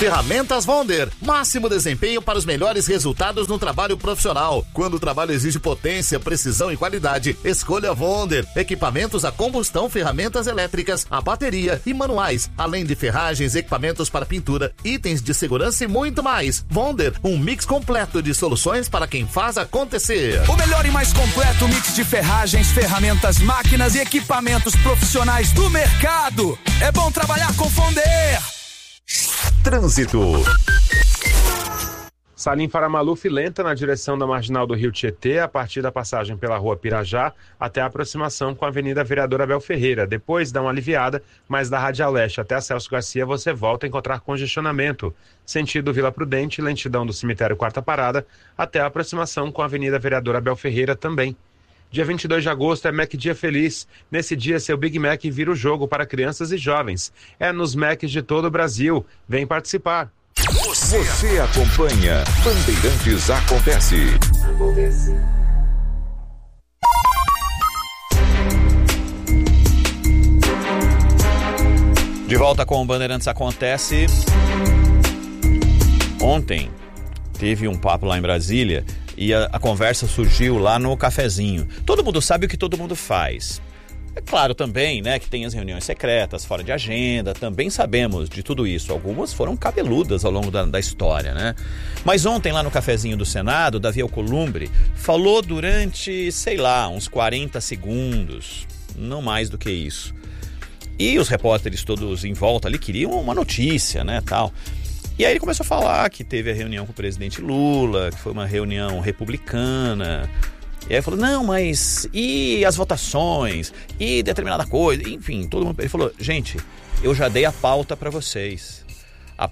Ferramentas Wonder, máximo desempenho para os melhores resultados no trabalho profissional. Quando o trabalho exige potência, precisão e qualidade, escolha Wonder. Equipamentos a combustão, ferramentas elétricas, a bateria e manuais, além de ferragens, equipamentos para pintura, itens de segurança e muito mais. Wonder, um mix completo de soluções para quem faz acontecer. O melhor e mais completo mix de ferragens, ferramentas, máquinas e equipamentos profissionais do mercado. É bom trabalhar com Wonder. Trânsito. Salim Faramaluf lenta na direção da marginal do Rio Tietê, a partir da passagem pela rua Pirajá até a aproximação com a Avenida Vereador Abel Ferreira. Depois dá uma aliviada, mas da Radial Leste até a Celso Garcia você volta a encontrar congestionamento. Sentido Vila Prudente, lentidão do cemitério Quarta Parada até a aproximação com a Avenida Vereador Abel Ferreira também. Dia 22 de agosto é Mac Dia Feliz. Nesse dia, seu Big Mac vira o jogo para crianças e jovens. É nos Macs de todo o Brasil. Vem participar. Você acompanha Bandeirantes Acontece. De volta com o Bandeirantes Acontece. Ontem teve um papo lá em Brasília e a conversa surgiu lá no cafezinho. Todo mundo sabe o que todo mundo faz. É claro também, né, que tem as reuniões secretas, fora de agenda, também sabemos de tudo isso. Algumas foram cabeludas ao longo da história, né? Mas ontem lá no cafezinho do Senado, Davi Alcolumbre falou durante, sei lá, uns 40 segundos, não mais do que isso. E os repórteres todos em volta ali queriam uma notícia, né, tal. E aí ele começou a falar que teve a reunião com o presidente Lula, que foi uma reunião republicana. E aí ele falou, não, mas e as votações? E determinada coisa? Enfim, todo mundo... Ele falou, gente, eu já dei a pauta para vocês. A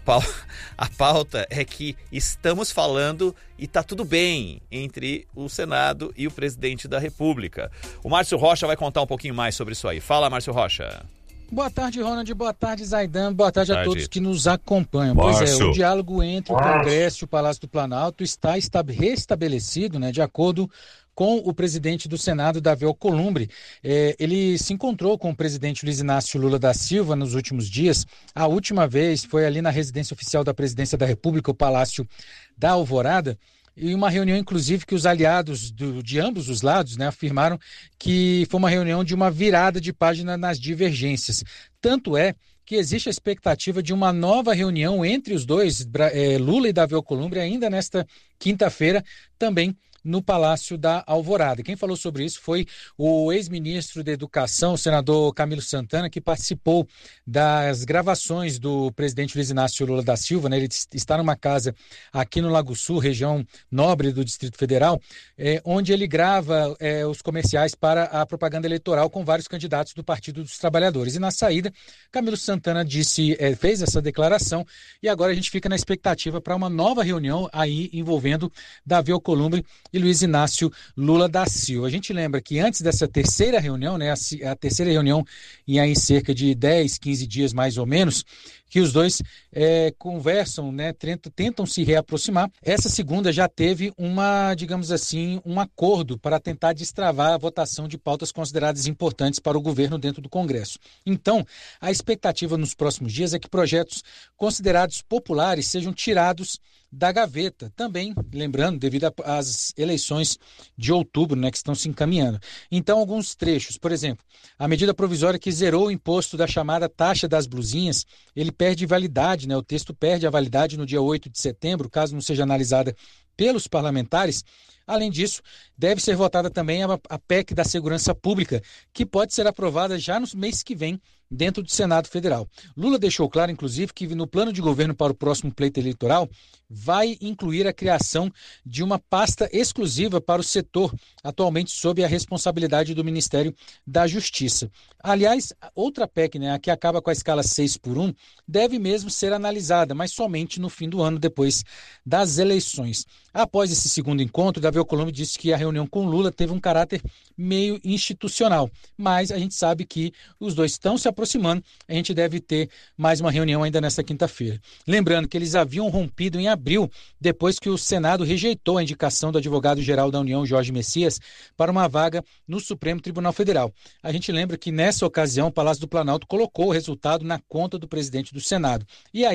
pauta é que estamos falando e tá tudo bem entre o Senado e o presidente da República. O Márcio Rocha vai contar um pouquinho mais sobre isso aí. Fala, Márcio Rocha. Boa tarde, Ronald. Boa tarde, Zaidan. Boa tarde a todos que nos acompanham. Pois é, o diálogo entre o Congresso e o Palácio do Planalto está restabelecido, né, de acordo com o presidente do Senado, Davi Alcolumbre. Ele se encontrou com o presidente Luiz Inácio Lula da Silva nos últimos dias. A última vez foi ali na residência oficial da Presidência da República, o Palácio da Alvorada, e uma reunião, inclusive, que os aliados de ambos os lados, né, afirmaram que foi uma reunião de uma virada de página nas divergências. Tanto é que existe a expectativa de uma nova reunião entre os dois, Lula e Davi Alcolumbre, ainda nesta quinta-feira, também no Palácio da Alvorada. Quem falou sobre isso foi o ex-ministro da Educação, o senador Camilo Santana, que participou das gravações do presidente Luiz Inácio Lula da Silva, né? Ele está numa casa aqui no Lago Sul, região nobre do Distrito Federal, onde ele grava os comerciais para a propaganda eleitoral com vários candidatos do Partido dos Trabalhadores. E na saída, Camilo Santana fez essa declaração e agora a gente fica na expectativa para uma nova reunião aí envolvendo Davi Alcolumbre e Luiz Inácio Lula da Silva. A gente lembra que antes dessa terceira reunião, né, a terceira reunião em cerca de 10, 15 dias mais ou menos, que os dois conversam, né, tentam se reaproximar. Essa segunda já teve digamos assim, um acordo para tentar destravar a votação de pautas consideradas importantes para o governo dentro do Congresso. Então, a expectativa nos próximos dias é que projetos considerados populares sejam tirados da gaveta, também, lembrando, devido às eleições de outubro, né, que estão se encaminhando. Então, alguns trechos, por exemplo, a medida provisória que zerou o imposto da chamada taxa das blusinhas, ele perde validade, né, o texto perde a validade no dia 8 de setembro, caso não seja analisada pelos parlamentares. Além disso, deve ser votada também a PEC da Segurança Pública, que pode ser aprovada já no mês que vem, dentro do Senado Federal. Lula deixou claro, inclusive, que no plano de governo para o próximo pleito eleitoral vai incluir a criação de uma pasta exclusiva para o setor, atualmente sob a responsabilidade do Ministério da Justiça. Aliás, outra PEC, né, a que acaba com a escala 6x1, deve mesmo ser analisada, mas somente no fim do ano, depois das eleições. Após esse segundo encontro, Davi Alcolumbre disse que a reunião com Lula teve um caráter meio institucional, mas a gente sabe que os dois estão se aproximando, a gente deve ter mais uma reunião ainda nesta quinta-feira. Lembrando que eles haviam rompido em abril, depois que o Senado rejeitou a indicação do advogado-geral da União, Jorge Messias, para uma vaga no Supremo Tribunal Federal. A gente lembra que nessa ocasião o Palácio do Planalto colocou o resultado na conta do presidente do Senado. E aí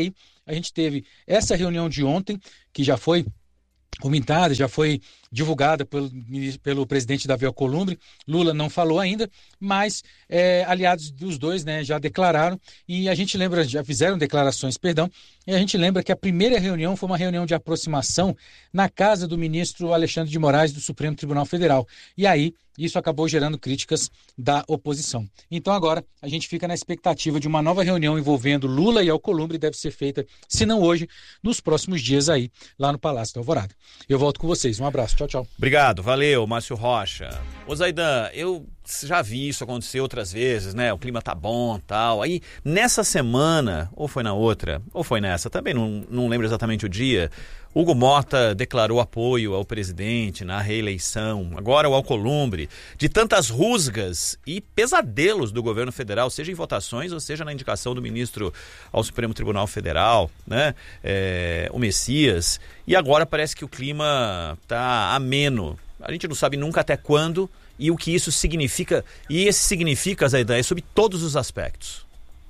a gente teve essa reunião de ontem, que já foi comentada, já foi divulgada pelo presidente Davi Alcolumbre. Lula não falou ainda, mas aliados dos dois, né, já declararam, e a gente lembra, já fizeram declarações, e a gente lembra que a primeira reunião foi uma reunião de aproximação na casa do ministro Alexandre de Moraes do Supremo Tribunal Federal, e aí isso acabou gerando críticas da oposição. Então agora a gente fica na expectativa de uma nova reunião envolvendo Lula e Alcolumbre, deve ser feita, se não hoje, nos próximos dias aí, lá no Palácio da Alvorada. Eu volto com vocês, um abraço, tchau, tchau. Obrigado, valeu, Márcio Rocha. Ô Zaidan, eu já vi isso acontecer outras vezes, né? O clima tá bom, tal. Aí, nessa semana, ou foi na outra, ou foi nessa, também não lembro exatamente o dia, Hugo Mota declarou apoio ao presidente na reeleição. Agora o Alcolumbre, de tantas rusgas e pesadelos do governo federal, seja em votações ou seja na indicação do ministro ao Supremo Tribunal Federal, né? O Messias. E agora parece que o clima tá ameno. A gente não sabe nunca até quando e o que isso significa. E esse significa, Zaidan, é sobre todos os aspectos.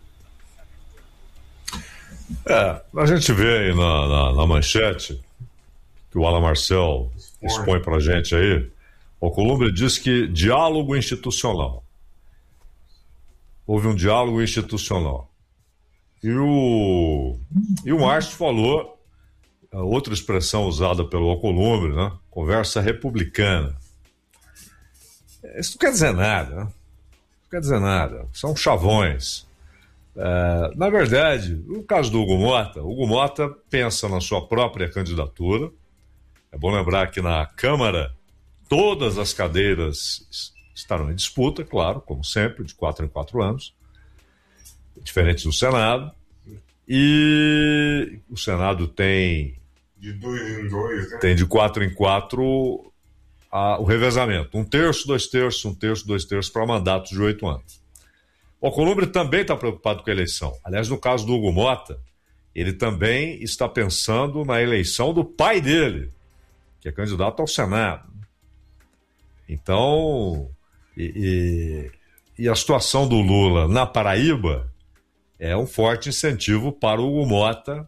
A gente vê aí na manchete que o Alan Marcel expõe pra gente aí, o Alcolumbre diz que diálogo institucional. Houve um diálogo institucional. E o Márcio falou, outra expressão usada pelo Alcolumbre, né? Conversa republicana. Isso não quer dizer nada, né? Não quer dizer nada. São chavões. Na verdade, no caso do Hugo Mota pensa na sua própria candidatura. É bom lembrar que na Câmara todas as cadeiras estarão em disputa, claro, como sempre, de 4 em 4 anos, diferente do Senado. E o Senado tem de 2 em 2, né? Tem de 4 em 4 o revezamento. 1/3, 2/3, 1/3, 2/3 para mandatos de 8 anos. O Alcolumbre também está preocupado com a eleição. Aliás, no caso do Hugo Mota, ele também está pensando na eleição do pai dele, que é candidato ao Senado. Então, e a situação do Lula na Paraíba é um forte incentivo para o Hugo Mota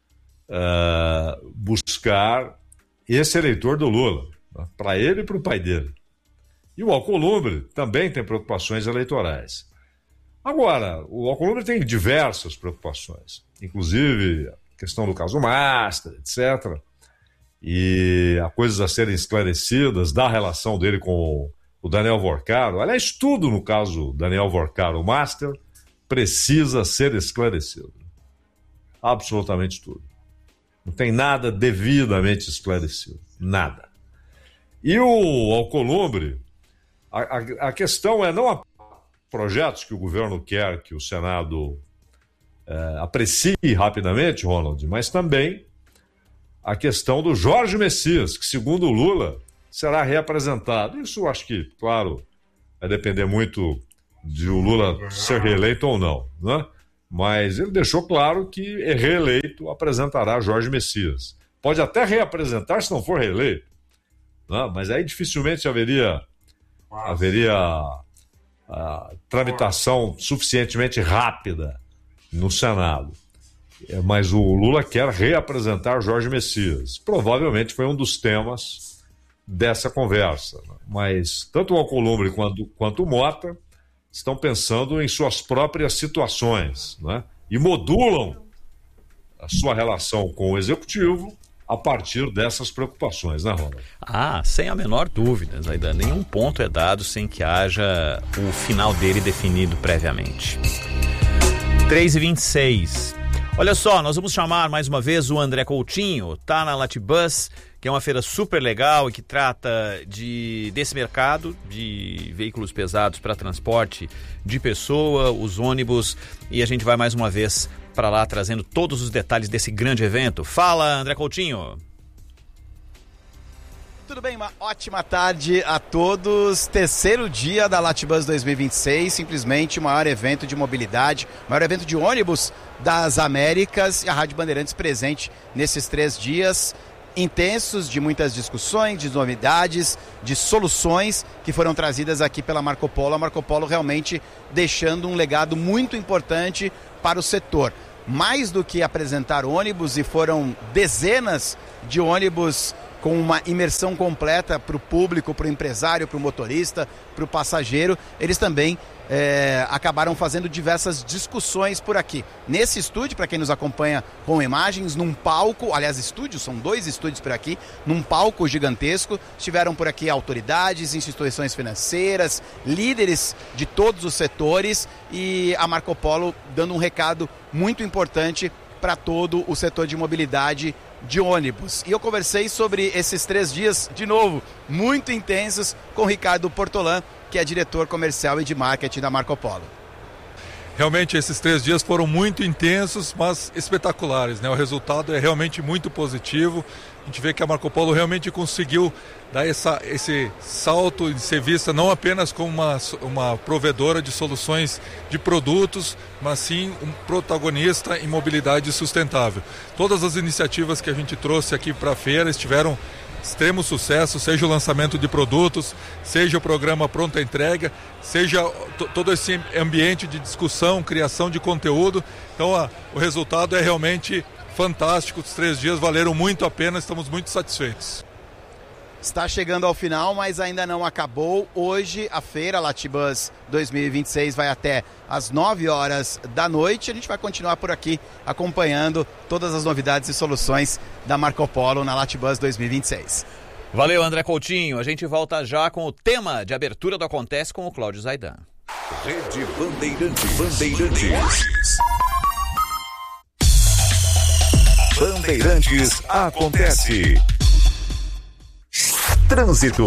buscar esse eleitor do Lula, né, para ele e para o pai dele. E o Alcolumbre também tem preocupações eleitorais. Agora, o Alcolumbre tem diversas preocupações, inclusive a questão do caso Master, etc., e há coisas a serem esclarecidas da relação dele com o Daniel Vorcaro. Aliás, tudo no caso Daniel Vorcaro Master precisa ser esclarecido. Absolutamente tudo. Não tem nada devidamente esclarecido. Nada. E o Alcolumbre, a questão é não a projetos que o governo quer que o Senado aprecie rapidamente, Ronald, mas também a questão do Jorge Messias, que segundo o Lula será reapresentado. Isso acho que, claro, vai depender muito de o Lula ser reeleito ou não, né? Mas ele deixou claro que reeleito apresentará Jorge Messias. Pode até reapresentar se não for reeleito, né? Mas aí dificilmente haveria tramitação suficientemente rápida no Senado. Mas o Lula quer reapresentar Jorge Messias. Provavelmente foi um dos temas dessa conversa. Mas tanto o Alcolumbre quanto o Mota estão pensando em suas próprias situações, né? E modulam a sua relação com o Executivo a partir dessas preocupações, né, Ronald? Sem a menor dúvida, Zaidan. Nenhum ponto é dado sem que haja o final dele definido previamente. 3h26. Olha só, nós vamos chamar mais uma vez o André Coutinho, tá na Latibus, que é uma feira super legal e que trata desse mercado de veículos pesados para transporte de pessoa, os ônibus, e a gente vai mais uma vez para lá trazendo todos os detalhes desse grande evento. Fala, André Coutinho. Tudo bem, uma ótima tarde a todos. Terceiro dia da Latibus 2026, simplesmente o maior evento de mobilidade, maior evento de ônibus das Américas, e a Rádio Bandeirantes presente nesses 3 dias intensos, de muitas discussões, de novidades, de soluções que foram trazidas aqui pela Marco Polo. A Marco Polo realmente deixando um legado muito importante para o setor. mais do que apresentar ônibus, e foram dezenas de ônibus com uma imersão completa para o público, para o empresário, para o motorista, para o passageiro, eles também acabaram fazendo diversas discussões por aqui. Nesse estúdio, para quem nos acompanha com imagens, num palco, aliás, estúdios, são 2 estúdios por aqui, num palco gigantesco, estiveram por aqui autoridades, instituições financeiras, líderes de todos os setores, e a Marco Polo dando um recado muito importante para todo o setor de mobilidade de ônibus. E eu conversei sobre esses 3 dias, de novo, muito intensos, com o Ricardo Portolan, que é diretor comercial e de marketing da Marco Polo. Realmente esses 3 dias foram muito intensos, mas espetaculares, né? O resultado é realmente muito positivo. A gente vê que a Marco Polo realmente conseguiu dar esse salto de ser vista não apenas como uma provedora de soluções de produtos, mas sim um protagonista em mobilidade sustentável. Todas as iniciativas que a gente trouxe aqui para a feira tiveram extremo sucesso, seja o lançamento de produtos, seja o programa Pronta Entrega, seja todo esse ambiente de discussão, criação de conteúdo. Então o resultado é realmente fantástico. Os 3 dias valeram muito a pena, estamos muito satisfeitos. Está chegando ao final, mas ainda não acabou. Hoje a feira Latibus 2026 vai até às 9 horas da noite. A gente vai continuar por aqui acompanhando todas as novidades e soluções da Marco Polo na Latibus 2026. Valeu, André Coutinho. A gente volta já com o tema de abertura do Acontece com o Cláudio Zaidan. Rede Bandeirantes. Bandeirantes Acontece. Trânsito.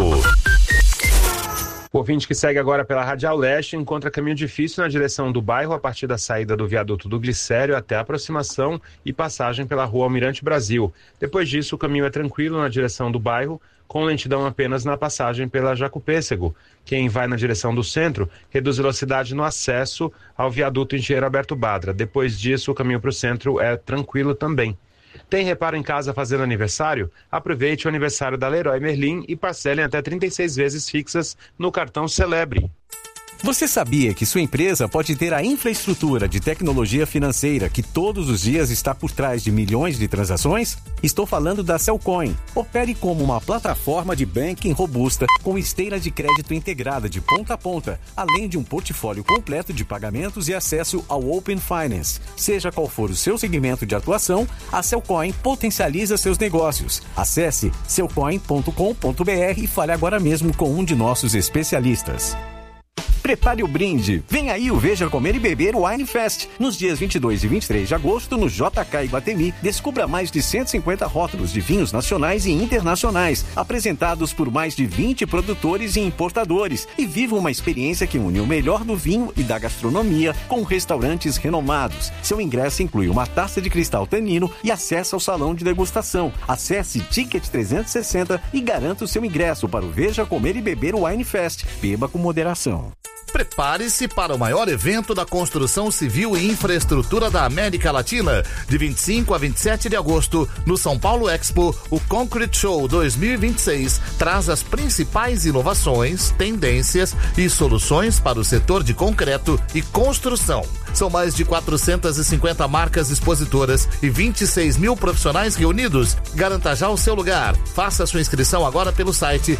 O ouvinte que segue agora pela Radial Leste encontra caminho difícil na direção do bairro a partir da saída do viaduto do Glicério até a aproximação e passagem pela rua Almirante Brasil. Depois disso, o caminho é tranquilo na direção do bairro, com lentidão apenas na passagem pela Jacupêssego. Quem vai na direção do centro reduz velocidade no acesso ao viaduto Engenheiro Alberto Badra. Depois disso, o caminho para o centro é tranquilo também. Tem reparo em casa fazendo aniversário? Aproveite o aniversário da Leroy Merlin e parcelem até 36 vezes fixas no cartão Celebre. Você sabia que sua empresa pode ter a infraestrutura de tecnologia financeira que todos os dias está por trás de milhões de transações? Estou falando da Cellcoin. Opere como uma plataforma de banking robusta com esteira de crédito integrada de ponta a ponta, além de um portfólio completo de pagamentos e acesso ao Open Finance. Seja qual for o seu segmento de atuação, a Cellcoin potencializa seus negócios. Acesse cellcoin.com.br e fale agora mesmo com um de nossos especialistas. Prepare o brinde. Vem aí o Veja Comer e Beber Wine Fest. Nos dias 22 e 23 de agosto, no JK Iguatemi, descubra mais de 150 rótulos de vinhos nacionais e internacionais, apresentados por mais de 20 produtores e importadores, e viva uma experiência que une o melhor do vinho e da gastronomia com restaurantes renomados. Seu ingresso inclui uma taça de cristal tanino e acesso ao salão de degustação. Acesse Ticket 360 e garanta o seu ingresso para o Veja Comer e Beber Wine Fest. Beba com moderação. Prepare-se para o maior evento da construção civil e infraestrutura da América Latina. De 25 a 27 de agosto, no São Paulo Expo, o Concrete Show 2026 traz as principais inovações, tendências e soluções para o setor de concreto e construção. São mais de 450 marcas expositoras e 26 mil profissionais reunidos. Garanta já o seu lugar. Faça sua inscrição agora pelo site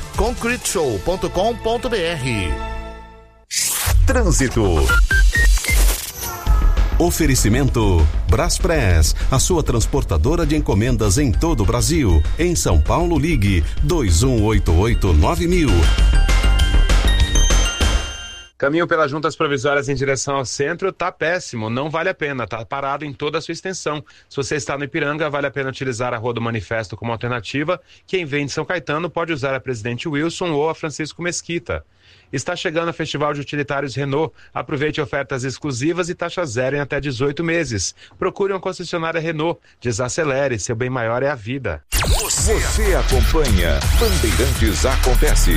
concreteshow.com.br. Trânsito. Oferecimento Braspress, a sua transportadora de encomendas em todo o Brasil. Em São Paulo, ligue 2188-9000. Caminho pelas juntas provisórias em direção ao centro tá péssimo, não vale a pena, tá parado em toda a sua extensão. Se você está no Ipiranga, vale a pena utilizar a Rua do Manifesto como alternativa. Quem vem de São Caetano pode usar a Presidente Wilson ou a Francisco Mesquita. Está chegando o Festival de Utilitários Renault. Aproveite ofertas exclusivas e taxa zero em até 18 meses. Procure uma concessionária Renault. Desacelere, seu bem maior é a vida. Você acompanha Bandeirantes Acontece.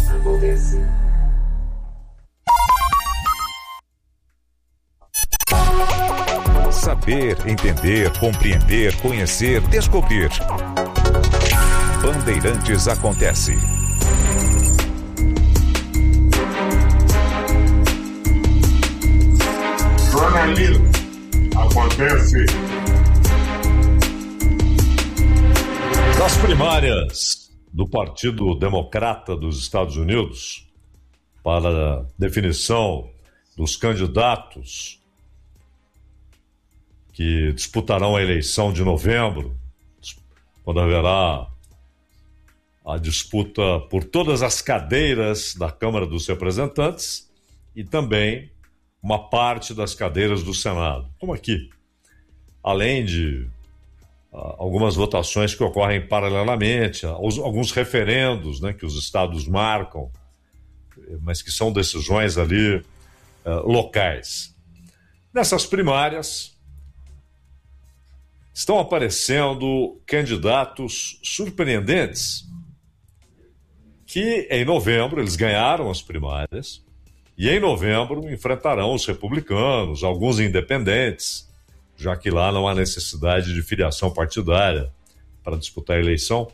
Saber, entender, compreender, conhecer, descobrir. Bandeirantes Acontece. Jornalismo, a acontece. Nas primárias do Partido Democrata dos Estados Unidos, para a definição dos candidatos que disputarão a eleição de novembro, quando haverá a disputa por todas as cadeiras da Câmara dos Representantes e também uma parte das cadeiras do Senado, como aqui, além de algumas votações que ocorrem paralelamente, alguns referendos, né, que os estados marcam, mas que são decisões ali locais. Nessas primárias estão aparecendo candidatos surpreendentes que em novembro eles ganharam as primárias e em novembro enfrentarão os republicanos, alguns independentes, já que lá não há necessidade de filiação partidária para disputar a eleição.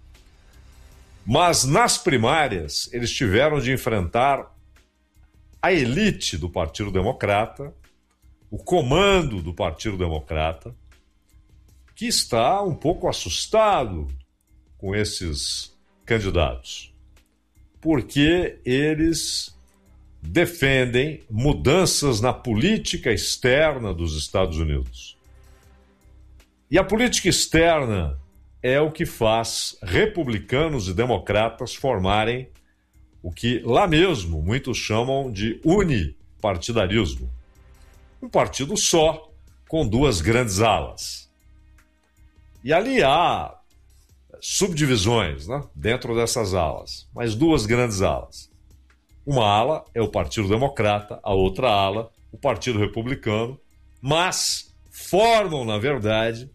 Mas nas primárias eles tiveram de enfrentar a elite do Partido Democrata, o comando do Partido Democrata, que está um pouco assustado com esses candidatos, porque eles defendem mudanças na política externa dos Estados Unidos. E a política externa é o que faz republicanos e democratas formarem o que lá mesmo muitos chamam de unipartidarismo. Um partido só, com duas grandes alas. E ali há subdivisões, né, dentro dessas alas, mas duas grandes alas. Uma ala é o Partido Democrata, a outra ala, o Partido Republicano, mas formam, na verdade,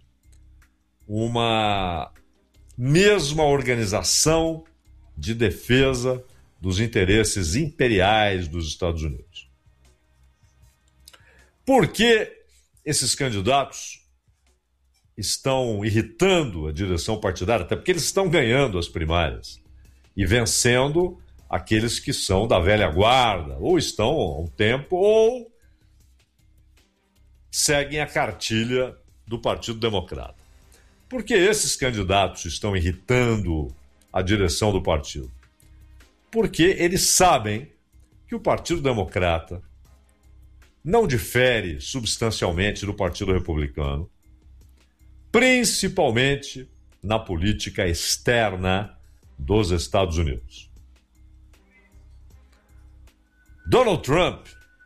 uma mesma organização de defesa dos interesses imperiais dos Estados Unidos. Por que esses candidatos estão irritando a direção partidária? Até porque eles estão ganhando as primárias e vencendo aqueles que são da velha guarda, ou estão há um tempo, ou seguem a cartilha do Partido Democrata. Por que esses candidatos estão irritando a direção do partido? Porque eles sabem que o Partido Democrata não difere substancialmente do Partido Republicano, principalmente na política externa dos Estados Unidos. Donald Trump,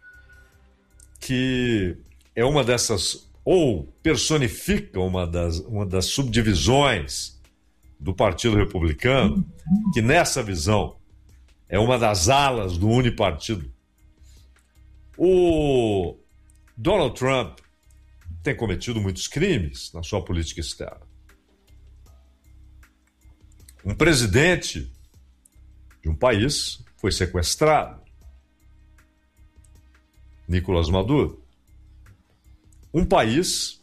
que é uma dessas, ou personifica uma das subdivisões do Partido Republicano, que nessa visão é uma das alas do unipartido. O Donald Trump tem cometido muitos crimes na sua política externa. Um presidente de um país foi sequestrado, Nicolás Maduro. Um país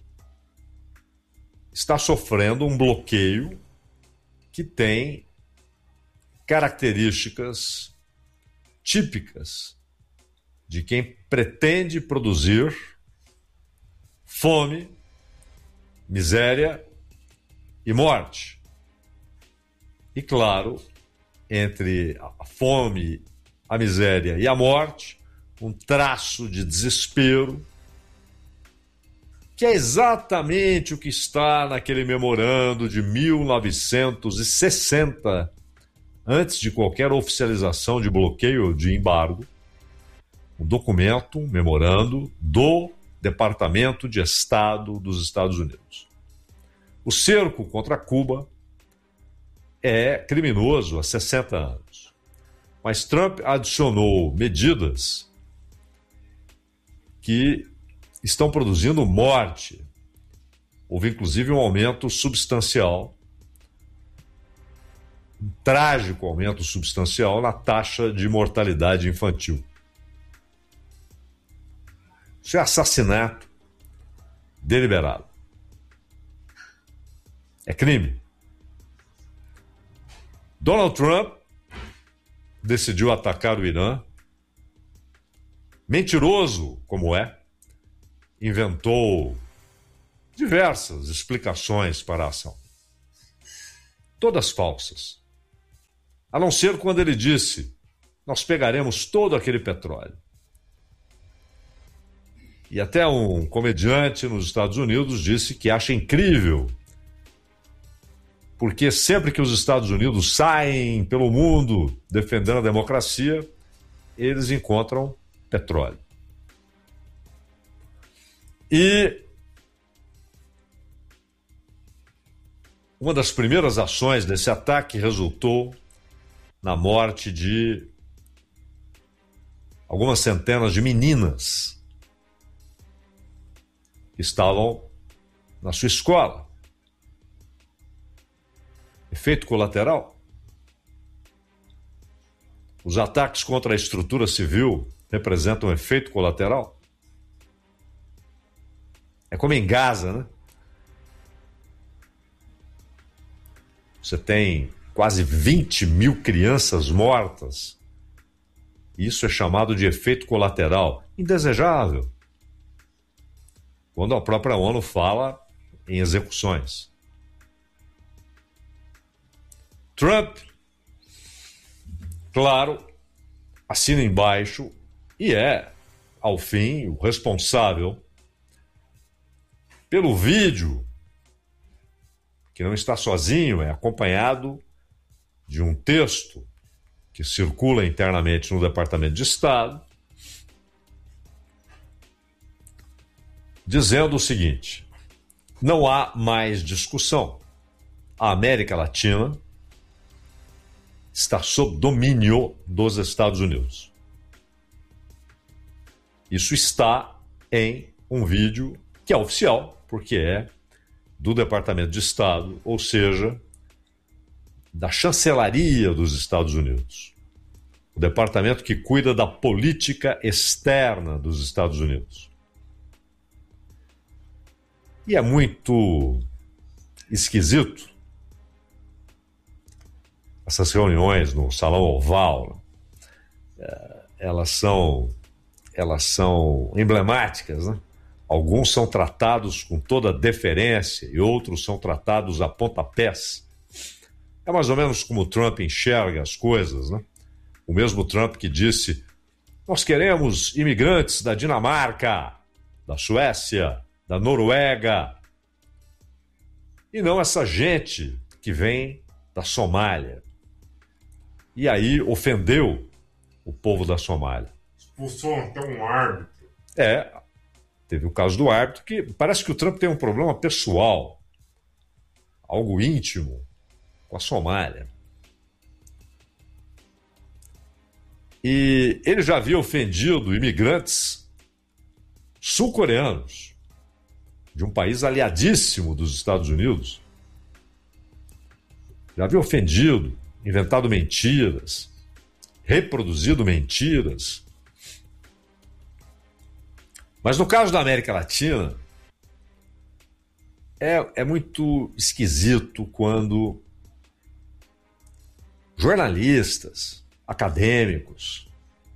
está sofrendo um bloqueio que tem características típicas de quem pretende produzir fome, miséria e morte. E claro, entre a fome, a miséria e a morte, um traço de desespero, que é exatamente o que está naquele memorando de 1960, antes de qualquer oficialização de bloqueio ou de embargo, um documento, um memorando do Departamento de Estado dos Estados Unidos. O cerco contra Cuba é criminoso há 60 anos, mas Trump adicionou medidas que estão produzindo morte. Houve inclusive um aumento substancial, um trágico aumento substancial na taxa de mortalidade infantil. Isso é assassinato deliberado. É crime. Donald Trump decidiu atacar o Irã, mentiroso como é, inventou diversas explicações para a ação. Todas falsas. A não ser quando ele disse: nós pegaremos todo aquele petróleo. E até um comediante nos Estados Unidos disse que acha incrível, porque sempre que os Estados Unidos saem pelo mundo defendendo a democracia, eles encontram petróleo. E uma das primeiras ações desse ataque resultou na morte de algumas centenas de meninas que estavam na sua escola. Efeito colateral. Os ataques contra a estrutura civil representam um efeito colateral. É como em Gaza, né? Você tem quase 20 mil crianças mortas. Isso é chamado de efeito colateral, indesejável, quando a própria ONU fala em execuções. Trump, claro, assina embaixo e é, ao fim, o responsável pelo vídeo, que não está sozinho, é acompanhado de um texto que circula internamente no Departamento de Estado, dizendo o seguinte: não há mais discussão. A América Latina está sob domínio dos Estados Unidos. Isso está em um vídeo que é oficial, porque é do Departamento de Estado, ou seja, da chancelaria dos Estados Unidos. O departamento que cuida da política externa dos Estados Unidos. E é muito esquisito essas reuniões no Salão Oval. Elas são emblemáticas, né? Alguns são tratados com toda deferência e outros são tratados a pontapés. É mais ou menos como o Trump enxerga as coisas, né? O mesmo Trump que disse: nós queremos imigrantes da Dinamarca, da Suécia, da Noruega, e não essa gente que vem da Somália. E aí ofendeu o povo da Somália. Expulsou até um árbitro. Teve o caso do árbitro, que parece que o Trump tem um problema pessoal, algo íntimo, com a Somália. E ele já havia ofendido imigrantes sul-coreanos, de um país aliadíssimo dos Estados Unidos. Já havia ofendido, inventado mentiras, reproduzido mentiras. Mas no caso da América Latina, é muito esquisito quando jornalistas, acadêmicos,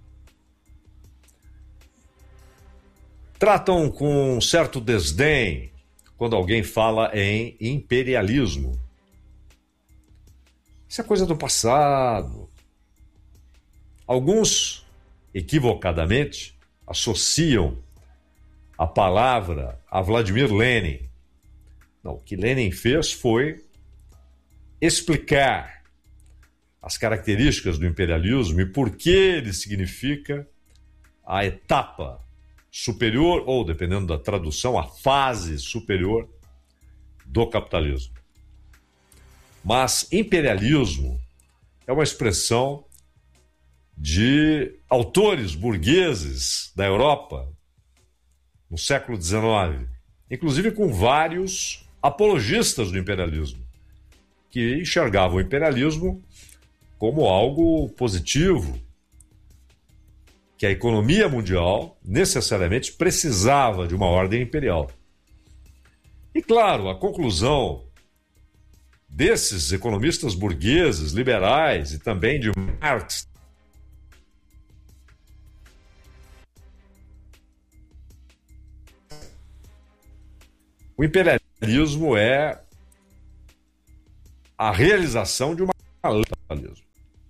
tratam com um certo desdém quando alguém fala em imperialismo. Isso é coisa do passado. Alguns, equivocadamente, associam a palavra a Vladimir Lenin. Não, o que Lenin fez foi explicar as características do imperialismo e por que ele significa a etapa superior, ou, dependendo da tradução, a fase superior do capitalismo. Mas imperialismo é uma expressão de autores burgueses da Europa no século XIX, inclusive com vários apologistas do imperialismo, que enxergavam o imperialismo como algo positivo, que a economia mundial necessariamente precisava de uma ordem imperial. E claro, a conclusão desses economistas burgueses, liberais e também de Marx O imperialismo é a realização de uma lei do capitalismo.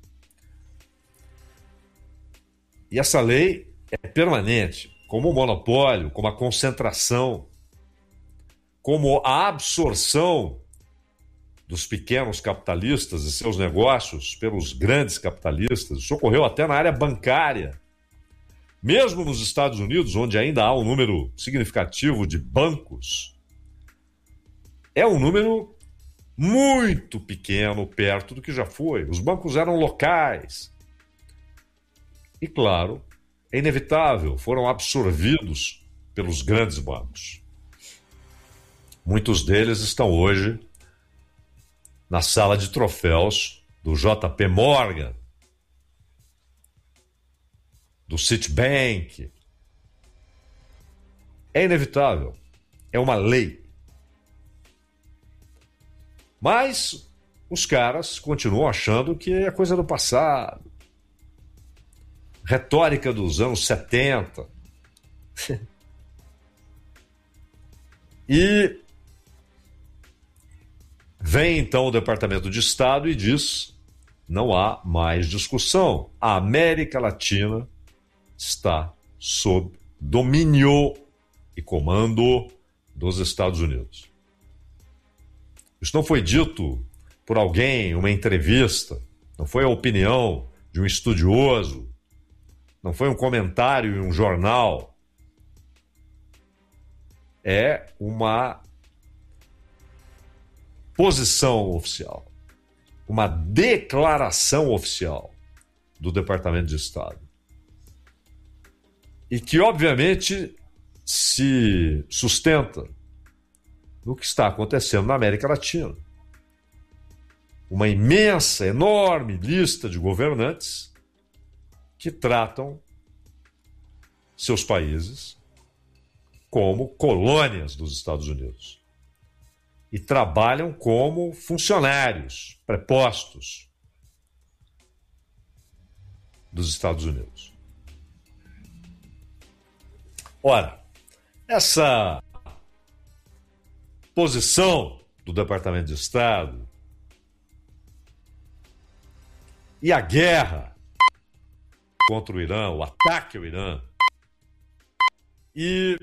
E essa lei é permanente, como o monopólio, como a concentração, como a absorção dos pequenos capitalistas e seus negócios pelos grandes capitalistas. Isso ocorreu até na área bancária. Mesmo nos Estados Unidos, onde ainda há um número significativo de bancos, é um número muito pequeno perto do que já foi. Os bancos eram locais. E, claro, é inevitável, foram absorvidos pelos grandes bancos. Muitos deles estão hoje na sala de troféus do JP Morgan, do Citibank. É inevitável, é uma lei. Mas os caras continuam achando que é coisa do passado. Retórica dos anos 70. E vem então o Departamento de Estado e diz: não há mais discussão. A América Latina está sob domínio e comando dos Estados Unidos. Isso não foi dito por alguém em uma entrevista, não foi a opinião de um estudioso, não foi um comentário em um jornal. É uma posição oficial, uma declaração oficial do Departamento de Estado. E que, obviamente, se sustenta no que está acontecendo na América Latina. Uma imensa, enorme lista de governantes que tratam seus países como colônias dos Estados Unidos e trabalham como funcionários prepostos dos Estados Unidos. Ora, essa posição do Departamento de Estado e a guerra contra o Irã, o ataque ao Irã, e,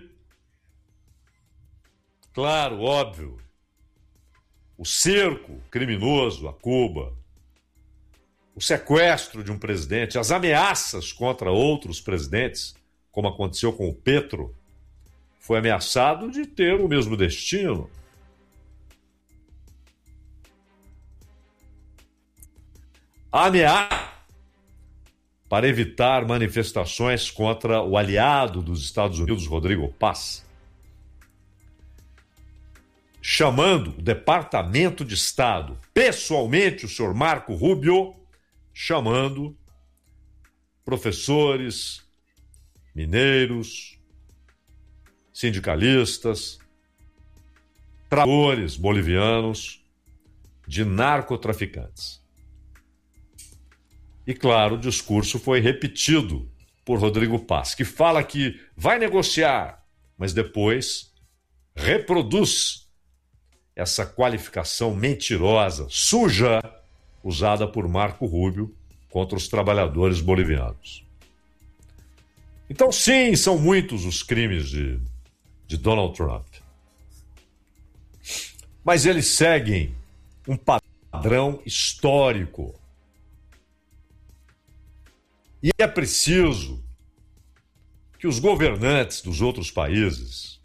claro, óbvio, o cerco criminoso a Cuba, o sequestro de um presidente, as ameaças contra outros presidentes, como aconteceu com o Petro, foi ameaçado de ter o mesmo destino. A ameaça para evitar manifestações contra o aliado dos Estados Unidos, Rodrigo Paz, chamando o Departamento de Estado, pessoalmente o senhor Marco Rubio, chamando professores, mineiros, sindicalistas, trabalhadores bolivianos de narcotraficantes. E, claro, o discurso foi repetido por Rodrigo Paz, que fala que vai negociar, mas depois reproduz essa qualificação mentirosa, suja, usada por Marco Rubio contra os trabalhadores bolivianos. Então, sim, são muitos os crimes de Donald Trump. Mas eles seguem um padrão histórico. E é preciso que os governantes dos outros países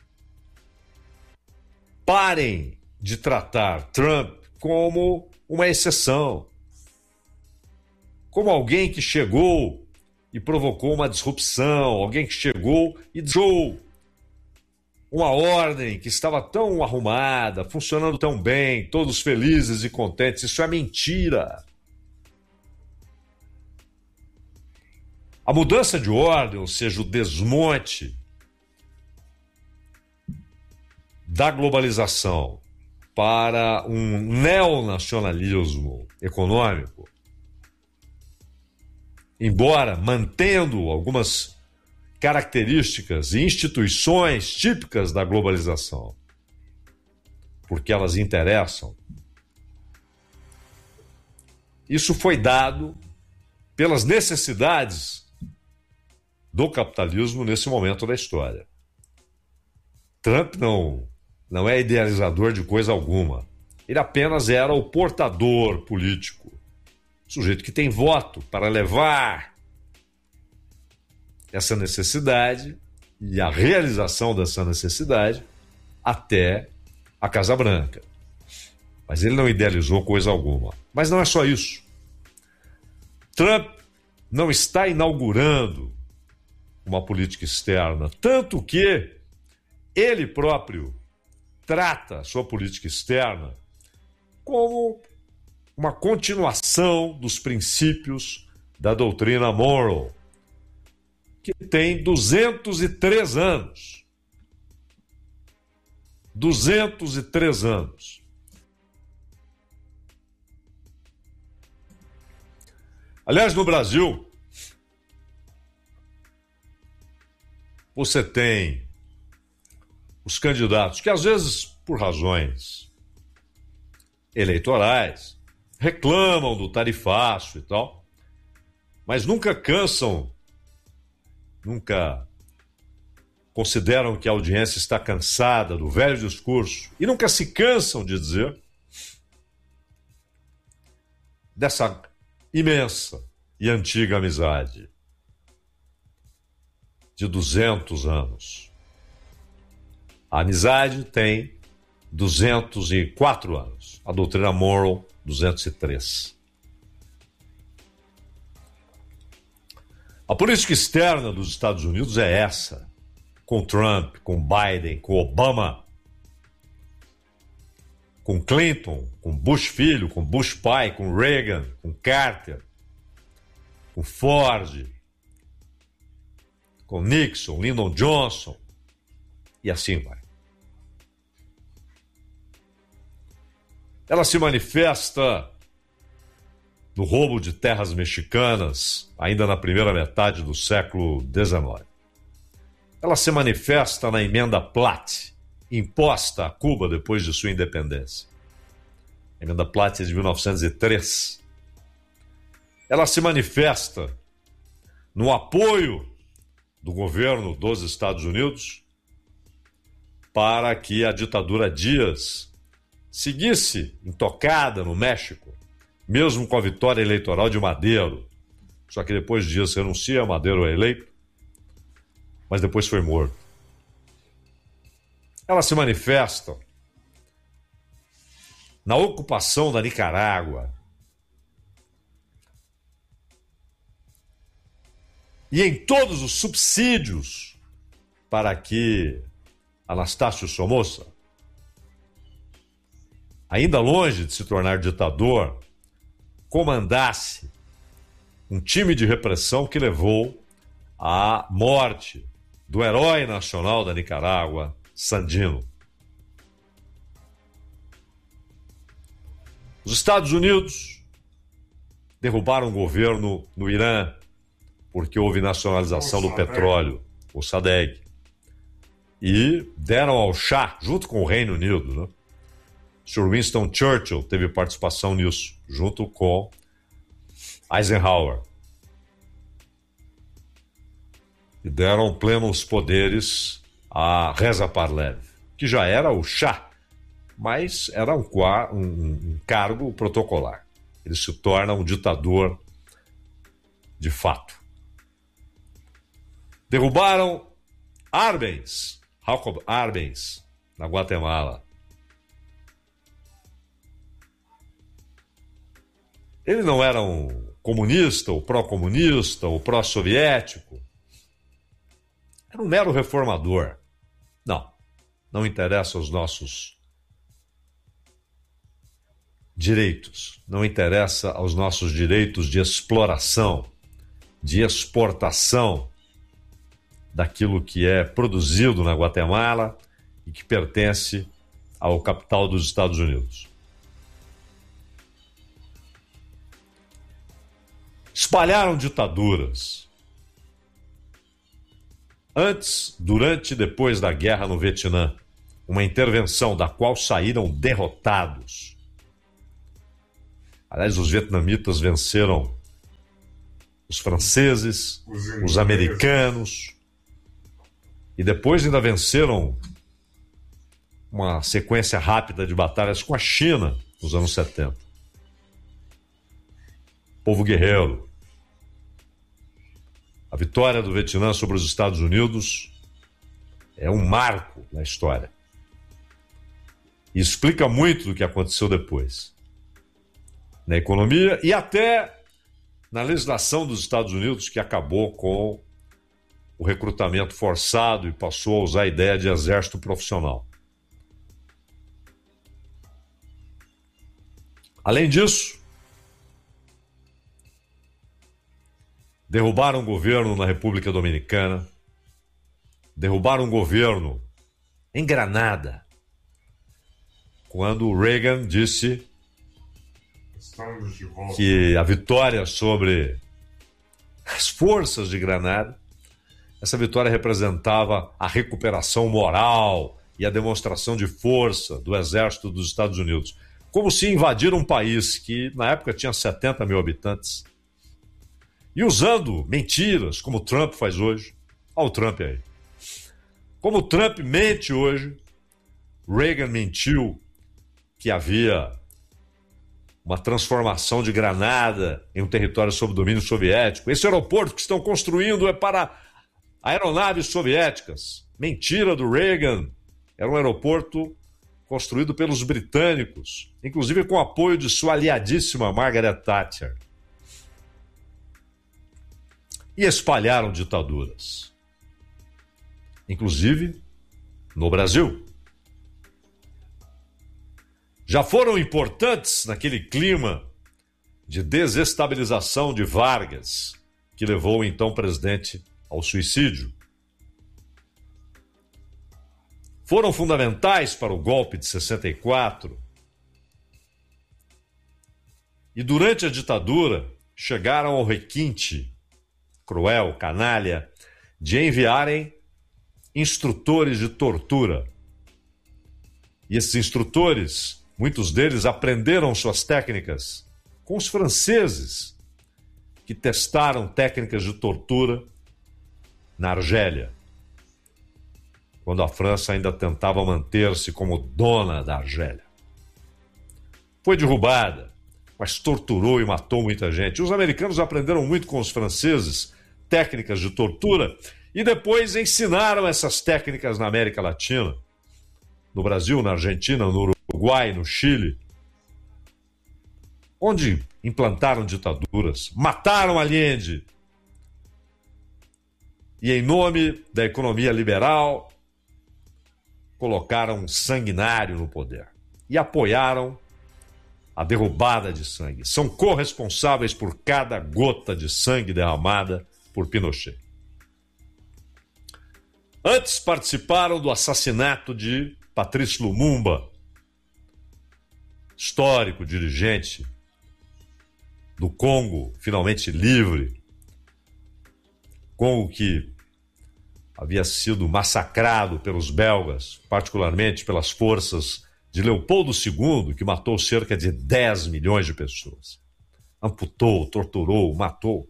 parem de tratar Trump como uma exceção, como alguém que chegou e provocou uma disrupção, alguém que chegou e deixou uma ordem que estava tão arrumada, funcionando tão bem, todos felizes e contentes. Isso é mentira. A mudança de ordem, ou seja, o desmonte da globalização para um neonacionalismo econômico, embora mantendo algumas características e instituições típicas da globalização, porque elas interessam. Isso foi dado pelas necessidades do capitalismo nesse momento da história. Trump não é idealizador de coisa alguma. Ele apenas era o portador político, sujeito que tem voto para levar essa necessidade e a realização dessa necessidade até a Casa Branca. Mas ele não idealizou coisa alguma. Mas não é só isso. Trump não está inaugurando uma política externa, tanto que ele próprio trata a sua política externa como uma continuação dos princípios da doutrina Monroe, que tem 203 anos. 203 anos. Aliás, no Brasil, você tem os candidatos que, às vezes, por razões eleitorais, reclamam do tarifaço e tal, mas nunca cansam, nunca consideram que a audiência está cansada do velho discurso e nunca se cansam de dizer dessa imensa e antiga amizade de 200 anos. A amizade tem 204 anos. A doutrina Monroe, 203. A política externa dos Estados Unidos é essa. Com Trump, com Biden, com Obama, com Clinton, com Bush filho, com Bush pai, com Reagan, com Carter, com Ford, com Nixon, Lyndon Johnson, e assim vai. Ela se manifesta no roubo de terras mexicanas, ainda na primeira metade do século XIX. Ela se manifesta na emenda Platt, imposta a Cuba depois de sua independência. A emenda Platt é de 1903. Ela se manifesta no apoio do governo dos Estados Unidos para que a ditadura Díaz seguisse intocada no México, mesmo com a vitória eleitoral de Madero. Só que depois Díaz renuncia, Madero é eleito, mas depois foi morto. Ela se manifesta na ocupação da Nicarágua e em todos os subsídios para que Anastácio Somoza, ainda longe de se tornar ditador, comandasse um time de repressão que levou à morte do herói nacional da Nicarágua, Sandino. Os Estados Unidos derrubaram o governo no Irã porque houve nacionalização do petróleo, o SADEG, e deram ao Shah, junto com o Reino Unido, né? Sir Winston Churchill teve participação nisso, junto com Eisenhower. E deram plenos poderes a Reza Pahlavi, que já era o Shah, mas era um cargo protocolar. Ele se torna um ditador de fato. Derrubaram Jacob Arbenz, na Guatemala. Ele não era um comunista, ou pró-comunista, ou pró-soviético. Era um mero reformador. Não interessa os nossos direitos. Não interessa aos nossos direitos de exploração, de exportação daquilo que é produzido na Guatemala e que pertence ao capital dos Estados Unidos. Espalharam ditaduras. Antes, durante e depois da guerra no Vietnã, uma intervenção da qual saíram derrotados. Aliás, os vietnamitas venceram os franceses, os americanos, e depois ainda venceram uma sequência rápida de batalhas com a China nos anos 70. Povo guerreiro. A vitória do Vietnã sobre os Estados Unidos é um marco na história. E explica muito do que aconteceu depois. Na economia e até na legislação dos Estados Unidos, que acabou com o recrutamento forçado e passou a usar a ideia de exército profissional. Além disso, derrubaram um governo na República Dominicana, derrubaram um governo em Granada, quando o Reagan disse que a vitória sobre as forças de Granada, essa vitória representava a recuperação moral e a demonstração de força do exército dos Estados Unidos. Como se invadir um país que na época tinha 70 mil habitantes e usando mentiras, como o Trump faz hoje. Olha o Trump aí. Como o Trump mente hoje, Reagan mentiu que havia uma transformação de Granada em um território sob domínio soviético. Esse aeroporto que estão construindo é para aeronaves soviéticas. Mentira do Reagan. Era um aeroporto construído pelos britânicos, inclusive com o apoio de sua aliadíssima Margaret Thatcher. E espalharam ditaduras, inclusive no Brasil. Já foram importantes naquele clima de desestabilização de Vargas, que levou o então presidente ao suicídio. Foram fundamentais para o golpe de 64. E durante a ditadura chegaram ao requinte cruel, canalha, de enviarem instrutores de tortura. E esses instrutores, muitos deles aprenderam suas técnicas com os franceses, que testaram técnicas de tortura na Argélia, quando a França ainda tentava manter-se como dona da Argélia. Foi derrubada, mas torturou e matou muita gente. Os americanos aprenderam muito com os franceses técnicas de tortura e depois ensinaram essas técnicas na América Latina, no Brasil, na Argentina, no Uruguai, no Chile, onde implantaram ditaduras, mataram Allende e, em nome da economia liberal, colocaram um sanguinário no poder e apoiaram a derrubada de sangue. São corresponsáveis por cada gota de sangue derramada por Pinochet. Antes participaram do assassinato de Patrice Lumumba, histórico dirigente do Congo, finalmente livre. Congo que havia sido massacrado pelos belgas, particularmente pelas forças de Leopoldo II, que matou cerca de 10 milhões de pessoas. Amputou, torturou, matou.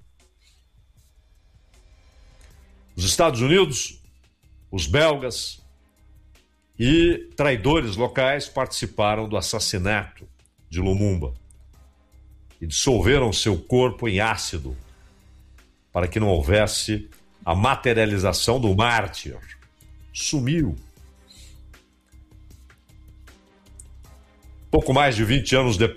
Os Estados Unidos, os belgas e traidores locais participaram do assassinato de Lumumba e dissolveram seu corpo em ácido para que não houvesse a materialização do mártir. Sumiu. Pouco mais de 20 anos depois,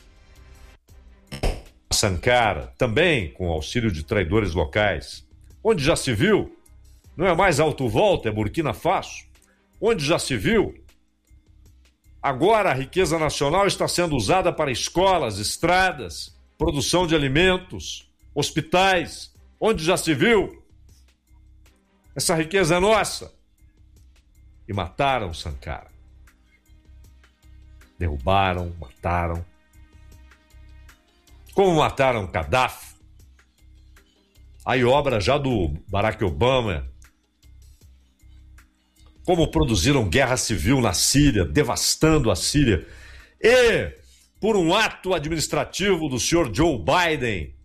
Sankara, também com auxílio de traidores locais, onde já se viu, não é mais Alto Volta, é Burkina Faso, onde já se viu, agora a riqueza nacional está sendo usada para escolas, estradas, produção de alimentos, hospitais, onde já se viu, essa riqueza é nossa. E mataram Sankara. Derrubaram, mataram. Como mataram Gaddafi. Aí obra já do Barack Obama como produziram guerra civil na Síria, devastando a Síria. E, por um ato administrativo do senhor Joe Biden,